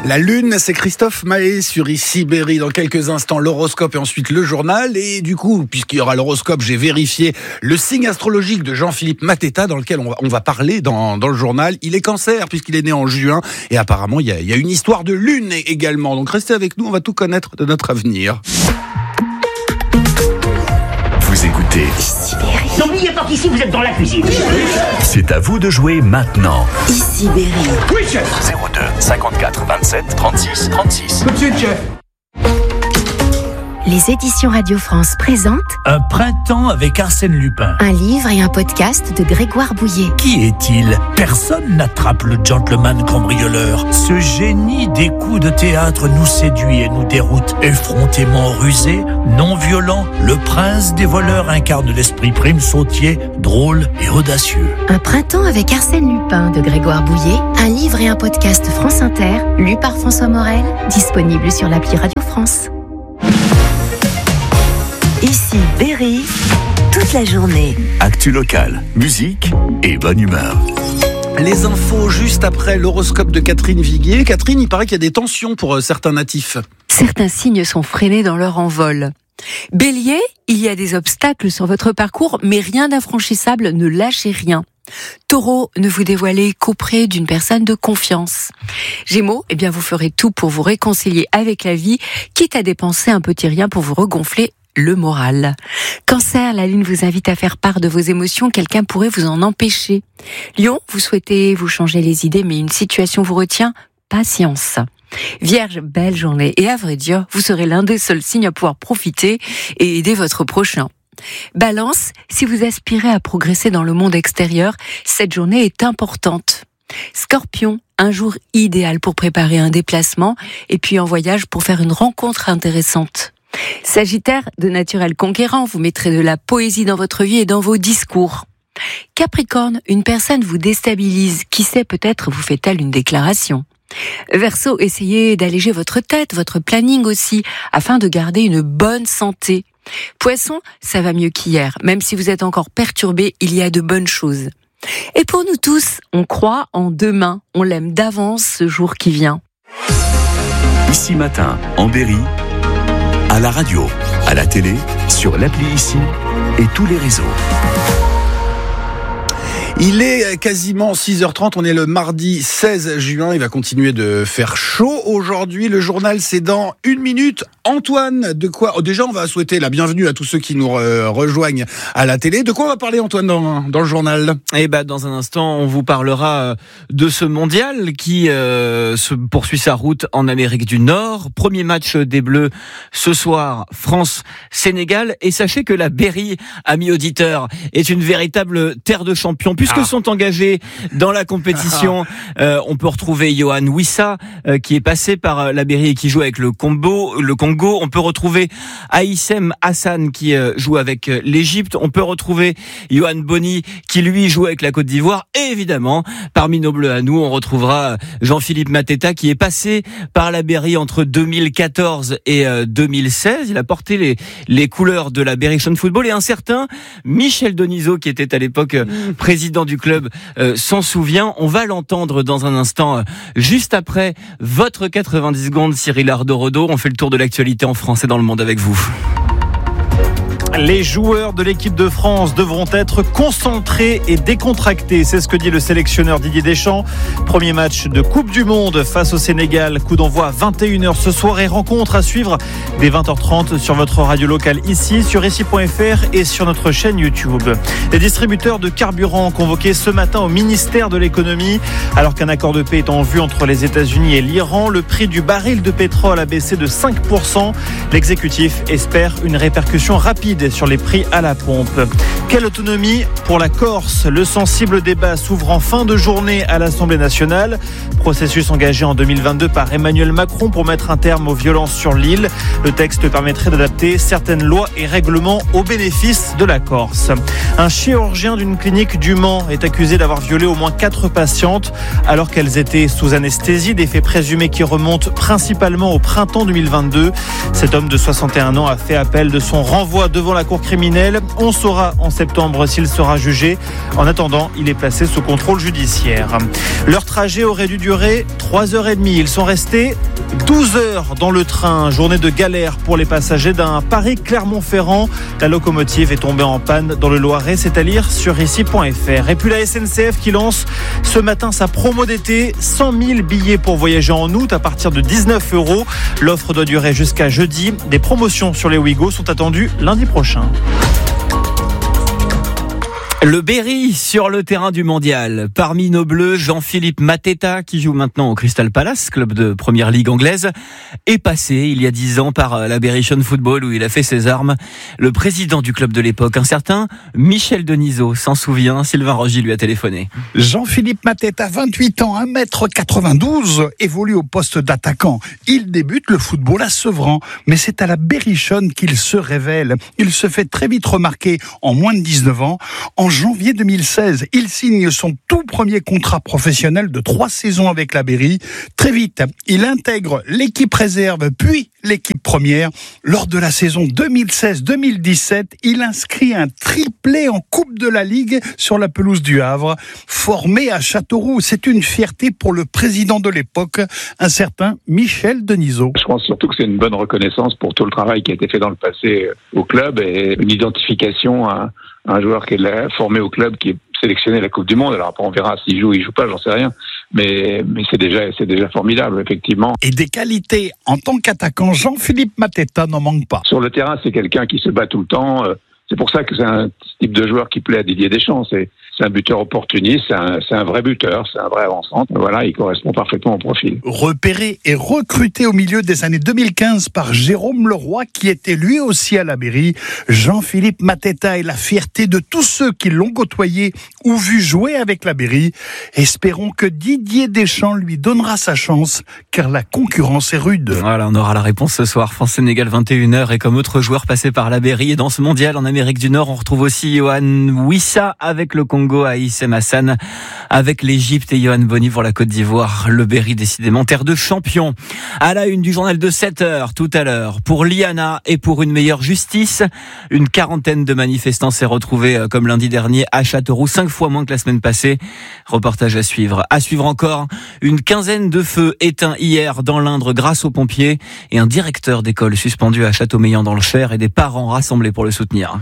La Lune, c'est Christophe Mahé sur Ici Berry. Dans quelques instants, l'horoscope et ensuite le journal. Et du coup, puisqu'il y aura l'horoscope, j'ai vérifié le signe astrologique de Jean-Philippe Mateta, dans lequel on va parler dans le journal. Il est Cancer, puisqu'il est né en juin. Et apparemment, il y a une histoire de lune également. Donc restez avec nous, on va tout connaître de notre avenir. Vous écoutez Ici Berry. N'oubliez pas qu'ici vous êtes dans la cuisine. C'est à vous de jouer maintenant. Ici Berry. Oui, chef. 02 54 27 36 36. Tout de suite, chef. Les éditions Radio France présentent Un printemps avec Arsène Lupin. un livre et un podcast de Grégoire Bouillet. Qui est-il ? Personne n'attrape le gentleman cambrioleur. Ce génie des coups de théâtre nous séduit et nous déroute. Effrontément rusé, non violent, le prince des voleurs incarne l'esprit prime sautier, drôle et audacieux. Un printemps avec Arsène Lupin de Grégoire Bouillet, un livre et un podcast France Inter, lu par François Morel, disponible sur l'appli Radio France. Ici Berry, toute la journée. Actu locale, musique et bonne humeur. Les infos juste après l'horoscope de Catherine Viguier. Catherine, il paraît qu'il y a des tensions pour certains natifs. Certains signes sont freinés dans leur envol. Bélier, il y a des obstacles sur votre parcours, mais rien d'infranchissable, ne lâchez rien. Taureau, ne vous dévoilez qu'auprès d'une personne de confiance. Gémeaux, vous ferez tout pour vous réconcilier avec la vie, quitte à dépenser un petit rien pour vous regonfler le moral. Cancer, la lune vous invite à faire part de vos émotions, quelqu'un pourrait vous en empêcher. Lion, vous souhaitez vous changer les idées, mais une situation vous retient, patience. Vierge, belle journée, et à vrai dire, vous serez l'un des seuls signes à pouvoir profiter et aider votre prochain. Balance, si vous aspirez à progresser dans le monde extérieur, cette journée est importante. Scorpion, un jour idéal pour préparer un déplacement, et puis en voyage pour faire une rencontre intéressante. Sagittaire, de naturel conquérant, vous mettrez de la poésie dans votre vie et dans vos discours. Capricorne, une personne vous déstabilise, qui sait, peut-être vous fait-elle une déclaration. Verseau, essayez d'alléger votre tête, votre planning aussi, afin de garder une bonne santé. Poisson, ça va mieux qu'hier, même si vous êtes encore perturbé, il y a de bonnes choses. Et pour nous tous, on croit en demain, on l'aime d'avance ce jour qui vient. Ici matin, en Berry, à la radio, à la télé, sur l'appli Ici et tous les réseaux. Il est quasiment 6h30, on est le mardi 16 juin, il va continuer de faire chaud aujourd'hui. Le journal, c'est dans 1 minute. Antoine, de quoi déjà, on va souhaiter la bienvenue à tous ceux qui nous rejoignent à la télé. De quoi on va parler, Antoine, dans le journal ? Dans un instant, on vous parlera de ce mondial qui se poursuit sa route en Amérique du Nord. Premier match des Bleus ce soir, France-Sénégal. Et sachez que la Berry, amis auditeurs, est une véritable terre de champions. Puisque sont engagés dans la compétition, on peut retrouver Yohan Wissa qui est passé par la Berry et qui joue avec le Congo. On peut retrouver Aïssem Hassan qui joue avec l'Égypte. On peut retrouver Yohan Boni qui lui joue avec la Côte d'Ivoire. Et évidemment, parmi nos Bleus à nous, on retrouvera Jean-Philippe Mateta qui est passé par la Berry entre 2014 et 2016. Il a porté les couleurs de la Berry Sean Football. Et un certain Michel Denisot qui était à l'époque président du club s'en souvient. On va l'entendre dans un instant, juste après votre 90 secondes, Cyril Ardorodo. On fait le tour de l'actualité en France et dans le monde avec vous. Les joueurs de l'équipe de France devront être concentrés et décontractés. C'est ce que dit le sélectionneur Didier Deschamps. Premier match de Coupe du Monde face au Sénégal. Coup d'envoi à 21h ce soir et rencontre à suivre dès 20h30 sur votre radio locale ici, sur ici.fr et sur notre chaîne YouTube. Les distributeurs de carburant convoqués ce matin au ministère de l'économie. Alors qu'un accord de paix est en vue entre les États-Unis et l'Iran, le prix du baril de pétrole a baissé de 5%. L'exécutif espère une répercussion rapide sur les prix à la pompe. Quelle autonomie pour la Corse ? Le sensible débat s'ouvre en fin de journée à l'Assemblée nationale. Processus engagé en 2022 par Emmanuel Macron pour mettre un terme aux violences sur l'île. Le texte permettrait d'adapter certaines lois et règlements au bénéfice de la Corse. Un chirurgien d'une clinique du Mans est accusé d'avoir violé au moins 4 patientes alors qu'elles étaient sous anesthésie, des faits présumés qui remontent principalement au printemps 2022. Cet homme de 61 ans a fait appel de son renvoi devant la cour criminelle. On saura en septembre s'il sera jugé. En attendant, il est placé sous contrôle judiciaire. Leur trajet aurait dû durer 3h30. Ils sont restés 12 heures dans le train. Journée de galère pour les passagers d'un Paris-Clermont-Ferrand. La locomotive est tombée en panne dans le Loiret. C'est à lire sur ici.fr. Et puis la SNCF qui lance ce matin sa promo d'été. 100 000 billets pour voyager en août à partir de 19 €. L'offre doit durer jusqu'à jeudi. Des promotions sur les Ouigo sont attendues lundi prochain. Le Berry sur le terrain du mondial. Parmi nos bleus, Jean-Philippe Mateta, qui joue maintenant au Crystal Palace, club de première ligue anglaise, est passé il y a 10 ans par la Berrichon Football où il a fait ses armes. Le président du club de l'époque, un certain Michel Denisot, s'en souvient. Sylvain Rogy lui a téléphoné. Jean-Philippe Mateta, 28 ans, 1m92, évolue au poste d'attaquant. Il débute le football à Sevran, mais c'est à la Berrichon qu'il se révèle. Il se fait très vite remarquer en moins de 19 ans. En janvier 2016, il signe son tout premier contrat professionnel de 3 saisons avec la Berry. Très vite, il intègre l'équipe réserve, puis l'équipe première. Lors de la saison 2016-2017, il inscrit un triplé en Coupe de la Ligue sur la pelouse du Havre. Formé à Châteauroux, c'est une fierté pour le président de l'époque, un certain Michel Denisot. Je pense surtout que c'est une bonne reconnaissance pour tout le travail qui a été fait dans le passé au club et une identification à un joueur qui est formé au club, qui est sélectionné à la Coupe du Monde. Alors après, on verra s'il joue ou il joue pas, j'en sais rien. Mais c'est déjà formidable, effectivement. Et des qualités en tant qu'attaquant, Jean-Philippe Mateta n'en manque pas. Sur le terrain, c'est quelqu'un qui se bat tout le temps. C'est pour ça que c'est un type de joueur qui plaît à Didier Deschamps. C'est un buteur opportuniste, c'est un vrai buteur, c'est un vrai avançant. Voilà, il correspond parfaitement au profil. Repéré et recruté au milieu des années 2015 par Jérôme Leroy, qui était lui aussi à la Berry, Jean-Philippe Mateta est la fierté de tous ceux qui l'ont côtoyé ou vu jouer avec la Berry. Espérons que Didier Deschamps lui donnera sa chance, car la concurrence est rude. Voilà, on aura la réponse ce soir. France-Sénégal, 21h. Et comme autre joueur passé par la Berry et dans ce mondial en Amérique du Nord, on retrouve aussi Yohan Wissa avec le Congo, Aïssem Hassan avec l'Égypte et Yohan Boni pour la Côte d'Ivoire. Le Berry, décidément, terre de champions. À la une du journal de 7h, tout à l'heure, pour l'IANA et pour une meilleure justice, une quarantaine de manifestants s'est retrouvée comme lundi dernier à Châteauroux, 5 fois moins que la semaine passée. Reportage à suivre. À suivre encore, une quinzaine de feux éteints hier dans l'Indre grâce aux pompiers et un directeur d'école suspendu à Châteaumeillan dans le Cher et des parents rassemblés pour le soutenir.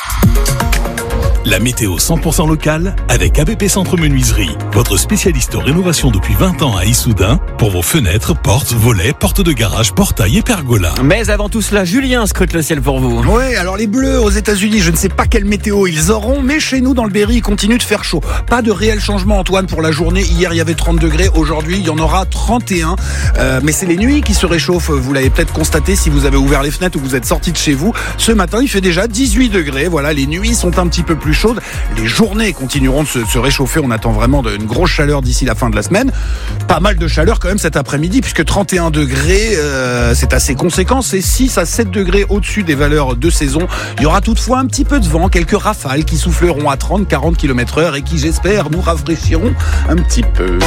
La météo 100% locale avec ABP Centre Menuiserie, votre spécialiste en rénovation depuis 20 ans à Issoudun pour vos fenêtres, portes, volets, portes de garage, portails et pergolas. Mais avant tout cela, Julien scrute le ciel pour vous. Oui, alors les Bleus aux États-Unis, je ne sais pas quelle météo ils auront, mais chez nous dans le Berry, il continue de faire chaud. Pas de réel changement, Antoine, pour la journée. Hier, il y avait 30 degrés. Aujourd'hui, il y en aura 31. Mais c'est les nuits qui se réchauffent. Vous l'avez peut-être constaté si vous avez ouvert les fenêtres ou vous êtes sorti de chez vous. Ce matin, il fait déjà 18 degrés. Voilà, les nuits sont un petit peu plus chaudes. Les journées continueront de se réchauffer. On attend vraiment une grosse chaleur d'ici la fin de la semaine. Pas mal de chaleur quand même cet après-midi, puisque 31 degrés, c'est assez conséquent. C'est 6 à 7 degrés au-dessus des valeurs de saison. Il y aura toutefois un petit peu de vent, quelques rafales qui souffleront à 30-40 km/h et qui, j'espère, nous rafraîchiront un petit peu.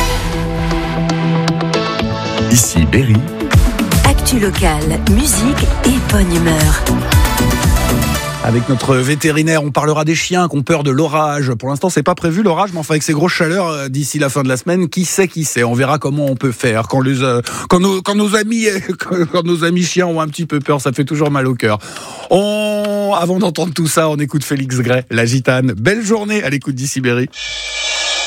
Ici Berry. Actu locale, musique et bonne humeur. Avec notre vétérinaire, on parlera des chiens qui ont peur de l'orage. Pour l'instant, c'est pas prévu l'orage, mais enfin avec ces grosses chaleurs d'ici la fin de la semaine, qui sait. On verra comment on peut faire. Quand nos amis chiens ont un petit peu peur, ça fait toujours mal au cœur. Avant d'entendre tout ça, on écoute Félix Gray, la gitane. Belle journée à l'écoute d'Ici Berry.